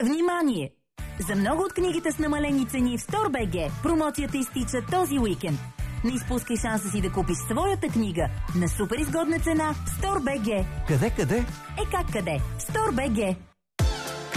Внимание! За много от книгите с намалени цени в Store.bg промоцията изтича този уикенд. Не изпускай шанса си да купиш своята книга на супер изгодна цена в Store.bg. Къде? Как къде? В Store.bg.